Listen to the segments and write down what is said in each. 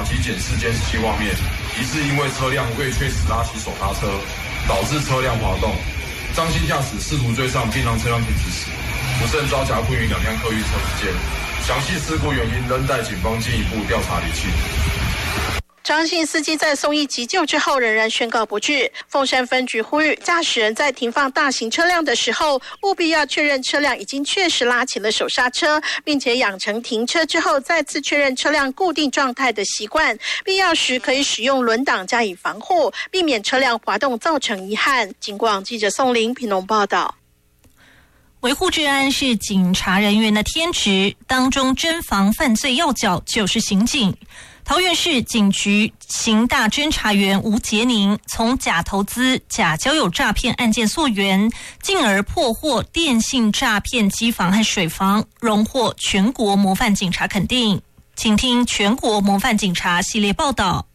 机检视监视器画面，疑似因为车辆未确实拉起手刹车，导致车辆滑动。张姓驾驶试图追上并让车辆停止时，不慎遭夹困于两辆客运车之间。详细事故原因仍待警方进一步调查厘清。 张姓司机在送医急救之后仍然宣告不治。凤山分局呼吁驾驶人在停放大型车辆的时候，务必要确认车辆已经确实拉起了手刹车，并且养成停车之后再次确认车辆固定状态的习惯，必要时可以使用轮挡加以防护，避免车辆滑动造成遗憾。警广记者宋玲屏东报道。 维护治安是警察人员的天职，当中侦防犯罪要角就是刑警。桃园市警局刑大侦查员吴杰宁从假投资、假交友诈骗案件溯源，进而破获电信诈骗机房和水房，荣获全国模范警察肯定。请听全国模范警察系列报道。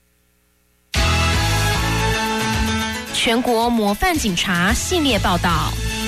全国模范警察系列报道。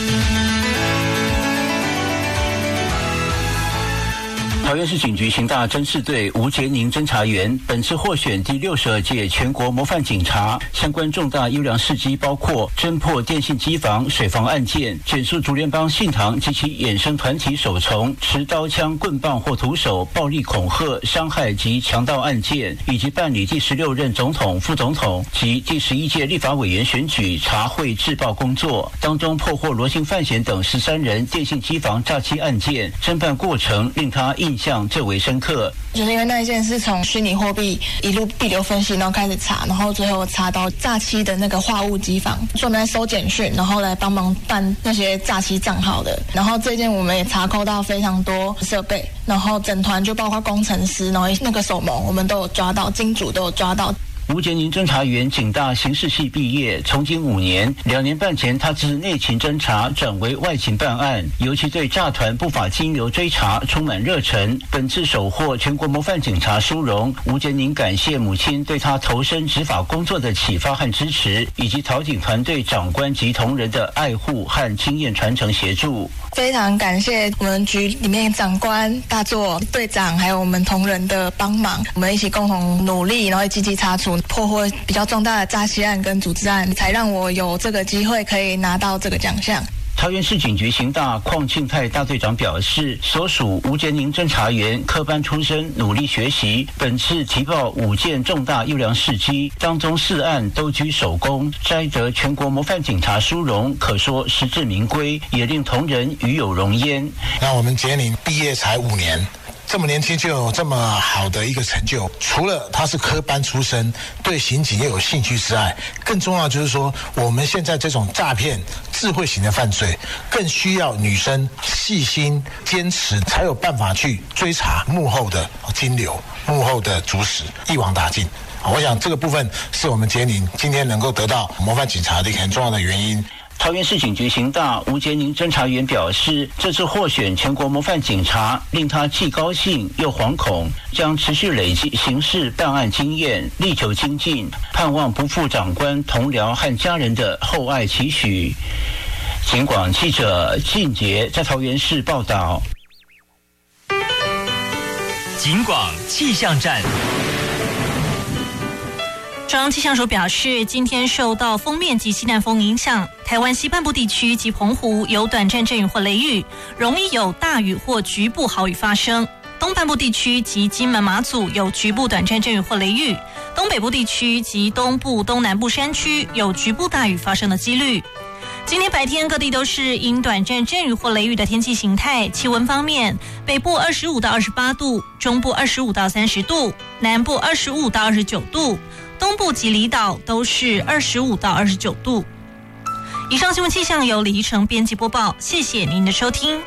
桃园市警局刑大侦视队吴杰宁侦查员本次获选第62届全国模范警察，相关重大优良事迹包括侦破电信机房、水房案件，检肃竹联帮信堂及其衍生团体首从持刀枪、棍棒或徒手暴力恐吓、伤害及强盗案件，以及办理第16任总统、副总统及第11届立法委员选举查汇制报工作，当中破获罗姓犯嫌等13人电信机房诈欺案件，侦办过程令他印象最为深刻。 就是因为那一件是从虚拟货币一路币流分析，然后开始查，然后最后查到诈欺的那个话务机房，所以我们来收简讯，然后来帮忙办那些诈欺账号的。然后这件我们也查扣到非常多设备，然后整团就包括工程师，然后那个守盟我们都有抓到，金主都有抓到。 吴杰宁侦查员警大刑事系毕业，从警5年，2年半前他自内勤侦查转为外勤办案，尤其对诈团不法金流追查充满热忱。本次首获全国模范警察殊荣，吴杰宁感谢母亲对他投身执法工作的启发和支持，以及桃警团队长官及同仁的爱护和经验传承协助。 非常感谢我们局里面长官、大作、队长还有我们同仁的帮忙，我们一起共同努力，然后积极查处破获比较重大的诈欺案跟组织案，才让我有这个机会可以拿到这个奖项。 桃园市警局刑大邝庆泰大队长表示，所属吴杰宁侦查员科班出身，努力学习，本次提报5件重大优良事迹，当中4案都居首功，摘得全国模范警察殊荣，可说实至名归，也令同仁与有荣焉。 那我们杰宁毕业才5年。这么年轻就有这么好的一个成就，除了他是科班出身，对刑警又有兴趣之外，更重要就是说，我们现在这种诈骗、智慧型的犯罪，更需要女生细心、坚持，才有办法去追查幕后的金流、幕后的主使，一网打尽。我想这个部分是我们杰宁今天能够得到模范警察的一个很重要的原因。 桃园市警局刑大吴杰宁侦查员表示，这次获选全国模范警察，令他既高兴又惶恐，将持续累积刑事办案经验，力求精进，盼望不负长官、同僚和家人的厚爱期许。警广记者靳杰在桃园市报道。 警广气象站。 中央气象署表示，今天受到锋面及西南风影响，台湾西半部地区及澎湖有短暂阵雨或雷雨，容易有大雨或局部豪雨发生。东半部地区及金门马祖有局部短暂阵雨或雷雨，东北部地区及东部东南部山区有局部大雨发生的几率。今天白天各地都是因短暂阵雨或雷雨的天气形态。气温方面，北部25到28度，中部25到30度，南部25到29度，东部及离岛都是25到29度。以上新闻气象由李怡成编辑播报，谢谢您的收听。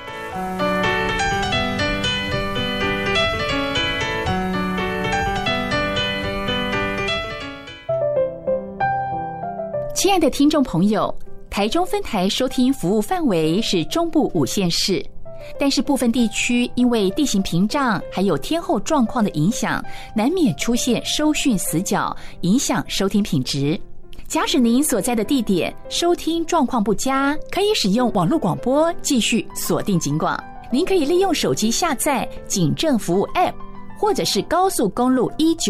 亲爱的听众朋友，台中分台收听服务范围是中部5县市，但是部分地区因为地形屏障还有天候状况的影响，难免出现收讯死角，影响收听品质。假使您所在的地点收听状况不佳，可以使用网络广播继续锁定警广。您可以利用手机下载警政服务 App， 或者是高速公路19